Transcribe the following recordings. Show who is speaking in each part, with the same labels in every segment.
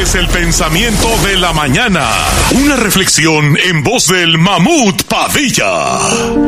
Speaker 1: es el pensamiento de la mañana. Una reflexión en voz del Mamut Padilla.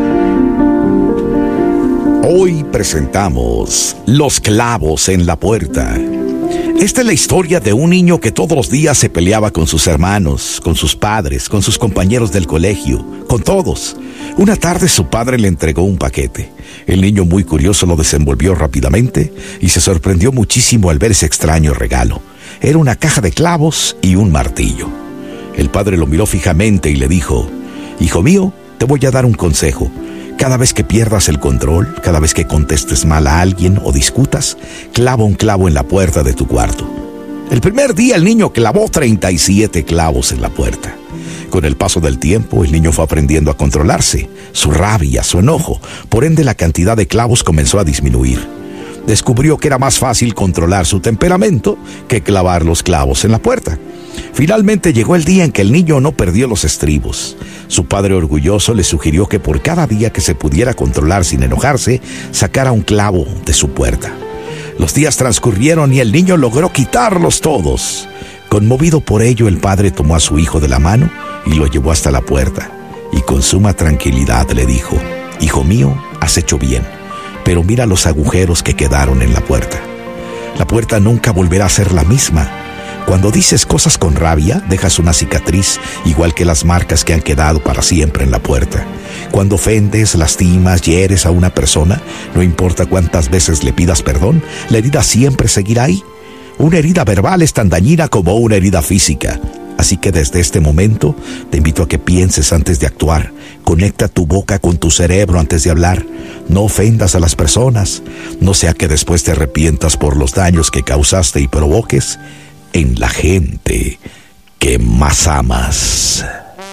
Speaker 2: Hoy presentamos Los clavos en la puerta. Esta es la historia de un niño que todos los días se peleaba con sus hermanos, con sus padres, con sus compañeros del colegio, con todos. Una tarde su padre le entregó un paquete. El niño, muy curioso, lo desenvolvió rápidamente y se sorprendió muchísimo al ver ese extraño regalo. Era una caja de clavos y un martillo. El padre lo miró fijamente y le dijo: «Hijo mío, te voy a dar un consejo. Cada vez que pierdas el control, cada vez que contestes mal a alguien o discutas, clava un clavo en la puerta de tu cuarto». El primer día el niño clavó 37 clavos en la puerta. Con el paso del tiempo, el niño fue aprendiendo a controlarse, su rabia, su enojo. Por ende, la cantidad de clavos comenzó a disminuir. Descubrió que era más fácil controlar su temperamento que clavar los clavos en la puerta. Finalmente llegó el día en que el niño no perdió los estribos. Su padre, orgulloso, le sugirió que por cada día que se pudiera controlar sin enojarse, sacara un clavo de su puerta. Los días transcurrieron y el niño logró quitarlos todos. Conmovido por ello, el padre tomó a su hijo de la mano y lo llevó hasta la puerta. Y con suma tranquilidad le dijo: «Hijo mío, has hecho bien, pero mira los agujeros que quedaron en la puerta. La puerta nunca volverá a ser la misma. Cuando dices cosas con rabia, dejas una cicatriz, igual que las marcas que han quedado para siempre en la puerta. Cuando ofendes, lastimas, hieres a una persona, no importa cuántas veces le pidas perdón, la herida siempre seguirá ahí. Una herida verbal es tan dañina como una herida física. Así que desde este momento te invito a que pienses antes de actuar. Conecta tu boca con tu cerebro antes de hablar. No ofendas a las personas, no sea que después te arrepientas por los daños que causaste y provoques en la gente que más amas».